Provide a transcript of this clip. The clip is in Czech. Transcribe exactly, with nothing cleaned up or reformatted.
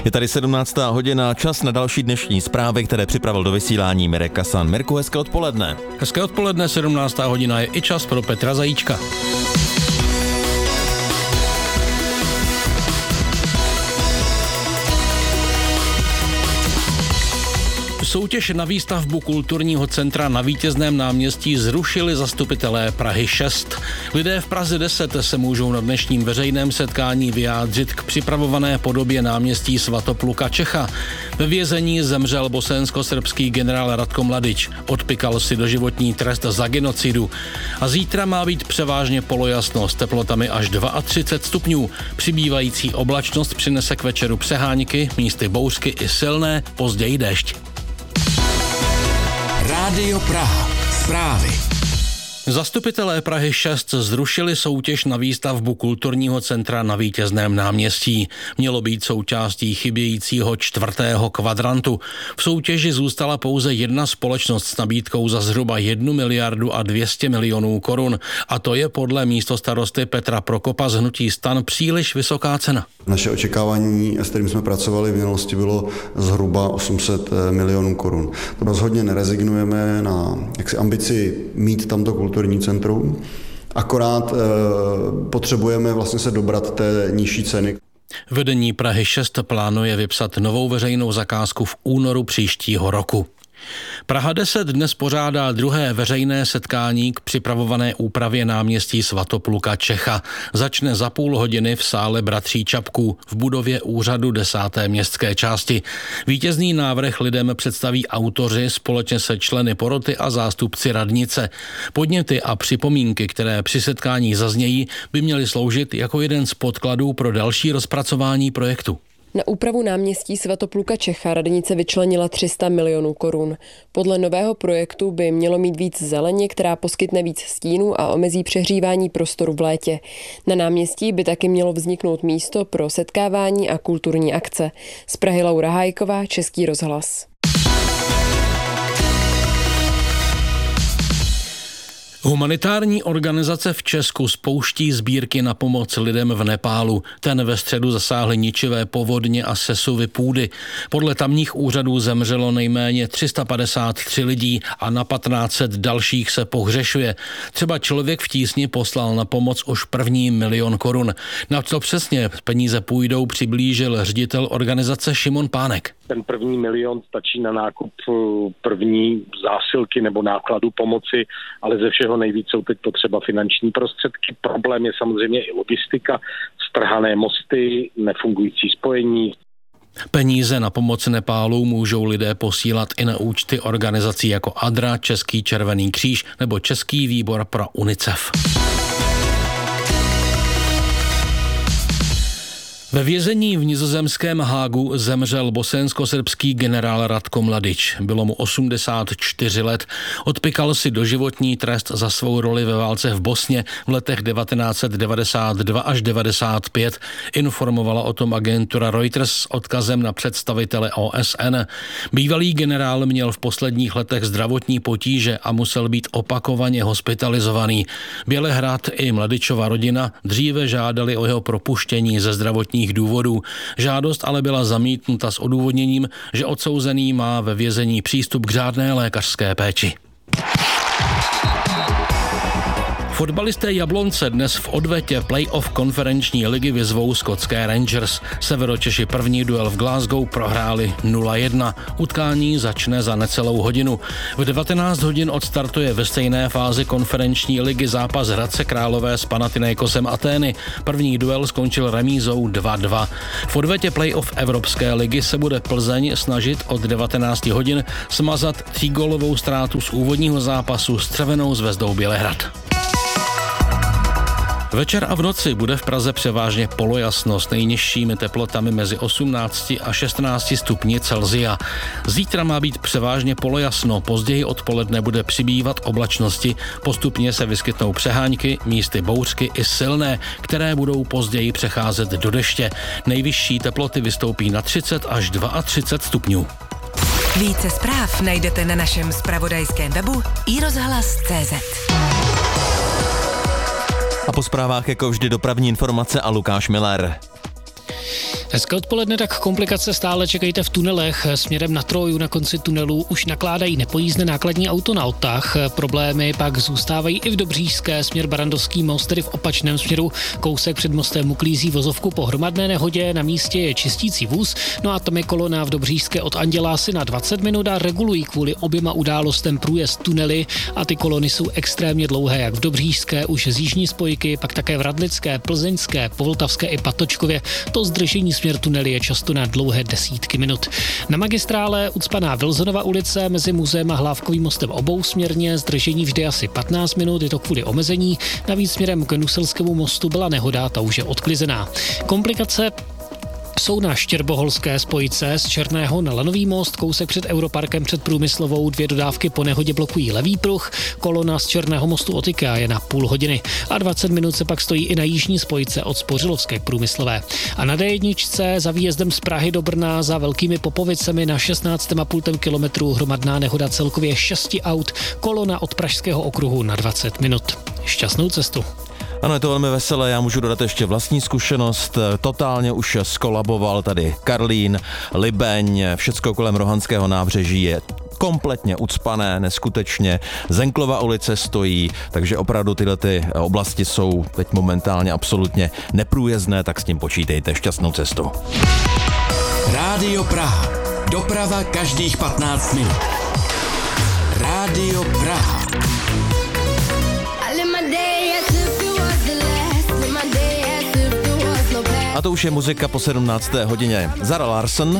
Je tady sedmnáctá hodina, čas na další dnešní zprávy, které připravil do vysílání Mirek Kasan. Mirku, hezké odpoledne. Hezké odpoledne, sedmnáctá hodina je i čas pro Petra Zajíčka. Soutěž na výstavbu kulturního centra na Vítězném náměstí zrušili zastupitelé Prahy šest. Lidé v Praze deset se můžou na dnešním veřejném setkání vyjádřit k připravované podobě náměstí Svatopluka Čecha. Ve vězení zemřel bosensko-srbský generál Ratko Mladič. Odpykal si doživotní trest za genocidu. A zítra má být převážně polojasno s teplotami až třicet dva stupňů. Přibývající oblačnost přinese k večeru přehánky, místy bouřky i silné, později déšť. Rádio Praha. Zprávy. Zastupitelé Prahy šest zrušili soutěž na výstavbu kulturního centra na Vítězném náměstí. Mělo být součástí chybějícího čtvrtého kvadrantu. V soutěži zůstala pouze jedna společnost s nabídkou za zhruba jednu miliardu a dvě stě milionů korun. A to je podle místostarosty Petra Prokopa z hnutí STAN příliš vysoká cena. Naše očekávání, s kterým jsme pracovali v minulosti, bylo zhruba osm set milionů korun. To rozhodně nerezignujeme na jaksi ambici mít tamto kulturní centrum, akorát e, potřebujeme vlastně se dobrat té nižší ceny. Vedení Prahy šest plánuje vypsat novou veřejnou zakázku v únoru příštího roku. Praha deset dnes pořádá druhé veřejné setkání k připravované úpravě náměstí Svatopluka Čecha. Začne za půl hodiny v sále Bratří Čapků v budově úřadu desáté městské části. Vítězný návrh lidem představí autoři společně se členy poroty a zástupci radnice. Podněty a připomínky, které při setkání zaznějí, by měly sloužit jako jeden z podkladů pro další rozpracování projektu. Na úpravu náměstí Svatopluka Čecha radnice vyčlenila tři sta milionů korun. Podle nového projektu by mělo mít víc zeleně, která poskytne víc stínů a omezí přehřívání prostoru v létě. Na náměstí by taky mělo vzniknout místo pro setkávání a kulturní akce. Z Prahy Laura Hájková, Český rozhlas. Humanitární organizace v Česku spouští sbírky na pomoc lidem v Nepálu. Ten ve středu zasáhly ničivé povodně a sesuvy půdy. Podle tamních úřadů zemřelo nejméně tři sta padesát tři lidí a na patnáct set dalších se pohřešuje. Třeba Člověk v tísni poslal na pomoc už první milion korun. Na co přesně peníze půjdou, přiblížil ředitel organizace Šimon Pánek. Ten první milion stačí na nákup první zásilky nebo nákladu pomoci, ale ze všeho nejvíc jsou teď potřeba finanční prostředky. Problém je samozřejmě i logistika, strhané mosty, nefungující spojení. Peníze na pomoc Nepálu můžou lidé posílat i na účty organizací jako Adra, Český červený kříž nebo Český výbor pro UNICEF. Ve vězení v nizozemském Hágu zemřel bosensko-srbský generál Ratko Mladič. Bylo mu osmdesát čtyři let. Odpykal si doživotní trest za svou roli ve válce v Bosně v letech devatenáct set devadesát dva až devadesát pět. Informovala o tom agentura Reuters s odkazem na představitele O S N. Bývalý generál měl v posledních letech zdravotní potíže a musel být opakovaně hospitalizovaný. Bělehrad i Mladičova rodina dříve žádali o jeho propuštění ze zdravotních důvodů. Žádost ale byla zamítnuta s odůvodněním, že odsouzený má ve vězení přístup k řádné lékařské péči. Fotbalisté Jablonce dnes v odvetě play-off konferenční ligy vyzvou skotské Rangers. Severočeši první duel v Glasgow prohráli nula jedna. Utkání začne za necelou hodinu. V devatenáct hodin odstartuje ve stejné fázi konferenční ligy zápas Hradce Králové s Panathinaikosem Atény. První duel skončil remízou dva dva. V odvetě play-off Evropské ligy se bude Plzeň snažit od devatenáct hodin smazat třígólovou ztrátu z úvodního zápasu s Červenou Zvezdou Bělehrad. Večer a v noci bude v Praze převážně polojasno s nejnižšími teplotami mezi osmnáct a šestnáct stupni Celsia. Zítra má být převážně polojasno, později odpoledne bude přibývat oblačnosti, postupně se vyskytnou přehánky, místy bouřky i silné, které budou později přecházet do deště. Nejvyšší teploty vystoupí na třicet až třicet dva stupňů. Více zpráv najdete na našem zpravodajském webu i rozhlas tečka cé zet. A po zprávách jako vždy dopravní informace a Lukáš Miller. Hezké odpoledne, tak komplikace stále čekejte v tunelech. Směrem na Troju na konci tunelu už nakládají nepojízdné nákladní auto na odtah. Problémy pak zůstávají i v Dobříšské, směr Barandovský most, tedy v opačném směru. Kousek před mostem uklízí vozovku po hromadné nehodě, na místě je čistící vůz, no a tam je kolona v Dobříšské od Andělásy na dvacet minut a regulují kvůli oběma událostem průjezd tunely a ty kolony jsou extrémně dlouhé, jak v Dobříšské, už z jižní spojky, pak také v Radlické, Plzeňské, Povltavské i Patočkově. To zdržení směr tunely je často na dlouhé desítky minut. Na magistrále ucpaná Vilsonova ulice mezi muzeem a Hlávkovým mostem obousměrně, zdržení vždy asi patnáct minut, je to kvůli omezení. Navíc směrem k Nuselskému mostu byla nehoda, ta už je odklizená. Komplikace jsou na Štěrboholské spojce z Černého na Lanový most, kousek před Europarkem před Průmyslovou, dvě dodávky po nehodě blokují levý pruh, kolona z Černého mostu od IKEA je na půl hodiny a dvacet minut se pak stojí i na jižní spojce od Spořilovské k Průmyslové. A na dé jedna za výjezdem z Prahy do Brna za Velkými Popovicemi na šestnáct celá pět kilometru hromadná nehoda celkově šesti aut, kolona od Pražského okruhu na dvacet minut. Šťastnou cestu. Ano, je to velmi veselé, já můžu dodat ještě vlastní zkušenost. Totálně už skolaboval tady Karlín, Libeň, všecko kolem Rohanského nábřeží je kompletně ucpané, neskutečně. Zenklova ulice stojí, takže opravdu tyhle ty oblasti jsou teď momentálně absolutně neprůjezdné, tak s tím počítejte. Šťastnou cestu. Rádio Praha. Doprava každých patnáct minut. Rádio Praha. A to už je muzika po sedmnácté hodině. Zara Larsson